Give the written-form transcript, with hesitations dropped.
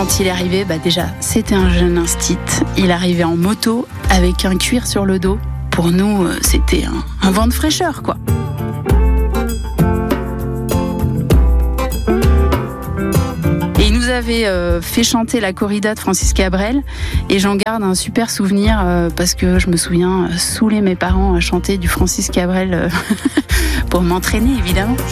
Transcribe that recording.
quand il est arrivé, déjà, c'était un jeune instit. Il arrivait en moto avec un cuir sur le dos. Pour nous, c'était un vent de fraîcheur, quoi. Et il nous avait fait chanter la corrida de Francis Cabrel. Et j'en garde un super souvenir parce que je me souviens saouler mes parents à chanter du Francis Cabrel pour m'entraîner, évidemment.